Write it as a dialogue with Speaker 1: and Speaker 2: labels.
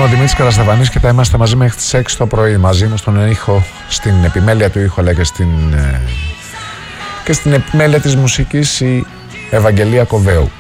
Speaker 1: ο Δημήτρης Καραστεφανής και θα είμαστε μαζί μέχρι τις 6 το πρωί. Μαζί μου στον ήχο, στην επιμέλεια του ήχου, αλλά και στην επιμέλεια της μουσικής η Ευαγγελία Κοβέου.